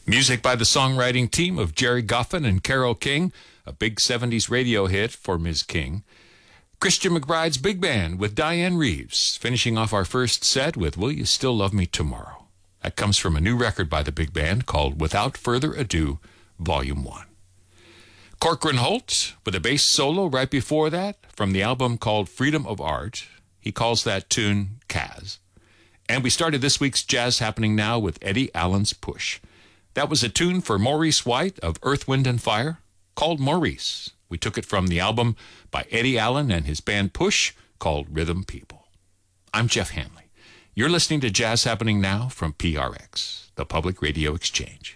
Music by the songwriting team of Jerry Goffin and Carole King, a big 70s radio hit for Ms. King. Christian McBride's Big Band with Diane Reeves, finishing off our first set with Will You Still Love Me Tomorrow. That comes from a new record by the Big Band called Without Further Ado, Volume 1. Corcoran Holt with a bass solo right before that from the album called Freedom of Art. He calls that tune Kaz. And we started this week's Jazz Happening Now with Eddie Allen's Push. That was a tune for Maurice White of Earth, Wind & Fire called Maurice. We took it from the album by Eddie Allen and his band Push called Rhythm People. I'm Jeff Hanley. You're listening to Jazz Happening Now from PRX, the Public Radio Exchange.